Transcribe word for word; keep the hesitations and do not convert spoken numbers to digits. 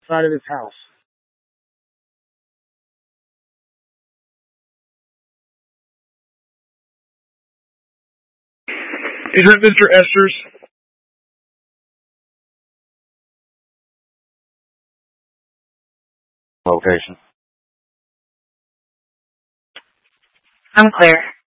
outside of his house. Is that Mister Esters? Location. I'm clear.